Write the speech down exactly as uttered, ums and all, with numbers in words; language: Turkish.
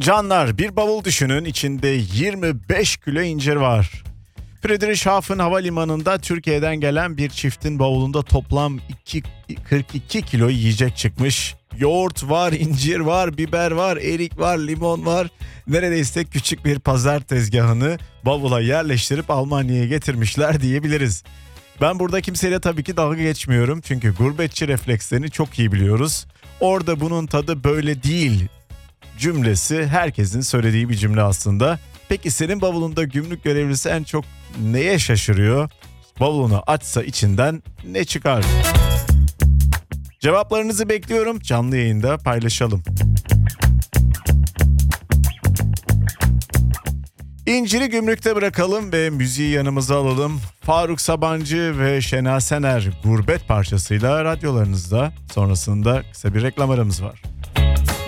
Canlar, bir bavul düşünün, içinde yirmi beş kilo incir var. Friedrichshafen Havalimanı'nda Türkiye'den gelen bir çiftin bavulunda toplam iki, kırk iki kilo yiyecek çıkmış. Yoğurt var, incir var, biber var, erik var, limon var. Neredeyse küçük bir pazar tezgahını bavula yerleştirip Almanya'ya getirmişler diyebiliriz. Ben burada kimseyle tabii ki dalga geçmiyorum. Çünkü gurbetçi reflekslerini çok iyi biliyoruz. Orada bunun tadı böyle değil cümlesi herkesin söylediği bir cümle aslında. Peki senin bavulunda gümrük görevlisi en çok neye şaşırıyor? Bavulunu açsa içinden ne çıkar? Cevaplarınızı bekliyorum. Canlı yayında paylaşalım. İnciri gümrükte bırakalım ve müziği yanımıza alalım. Faruk Sabancı ve Şena Sener Gurbet parçasıyla radyolarınızda. Sonrasında kısa bir reklam aramız var.